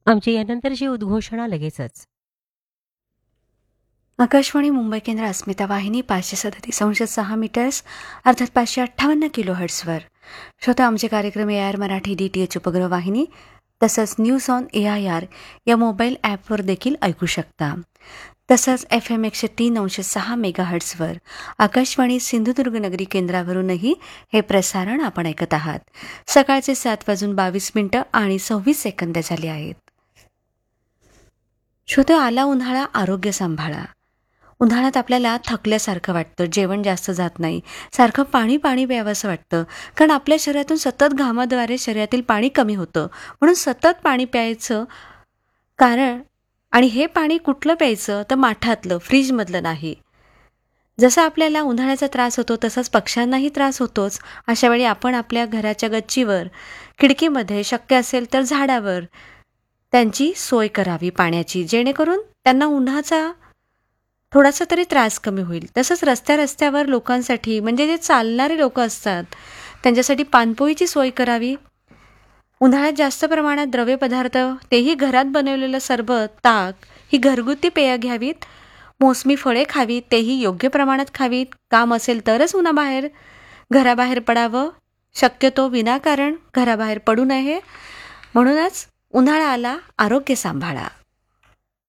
आमची यानंतरची उद्घोषणा लगेचच. आकाशवाणी मुंबई केंद्र अस्मिता वाहिनी 537.6 मीटर्स अर्थात 558 किलो हर्ट्सवर. श्रोता, आमचे कार्यक्रम AIR मराठी DTH उपग्रह वाहिनी तसंच न्यूज ऑन AIR या मोबाईल ॲपवर देखील ऐकू शकता. तसंच FM 103.6 मेगाहर्ट्सवर आकाशवाणी सिंधुदुर्ग नगरी केंद्रावरूनही हे प्रसारण आपण ऐकत आहात. सकाळचे 7:22 झाले आहेत. श्रोते, आला उन्हाळा, आरोग्य सांभाळा. उन्हाळ्यात आपल्याला थकल्यासारखं वाटतं, जेवण जास्त जात नाही, सारखं पाणी पाणी प्यावंसं वाटतं, कारण आपल्या शरीरातून सतत घामाद्वारे शरीरातील पाणी कमी होतं. म्हणून सतत पाणी प्यायचं कारण, आणि हे पाणी कुठलं प्यायचं तर माठातलं, फ्रीजमधलं नाही. जसं आपल्याला उन्हाळ्याचा त्रास होतो तसाच पक्ष्यांनाही त्रास होतोच. अशा वेळी आपण आपल्या घराच्या गच्चीवर, खिडकीमध्ये, शक्य असेल तर झाडावर त्यांची सोय करावी पाण्याची, जेणेकरून त्यांना उन्हाचा थोडासा तरी त्रास कमी होईल. तसंच रस्त्यावर लोकांसाठी, म्हणजे जे चालणारे लोक असतात त्यांच्यासाठी पाणपोईची सोय करावी. उन्हाळ्यात जास्त प्रमाणात द्रव्य पदार्थ, तेही घरात बनवलेलं सरबत, ताक ही घरगुती पेय घ्यावीत. मोसमी फळे खावीत, तेही योग्य प्रमाणात खावीत. काम असेल तरच घराबाहेर पडावं, शक्यतो विनाकारण घराबाहेर पडू नये. म्हणूनच उन्हाळा आला, आरोग्य सांभाळा.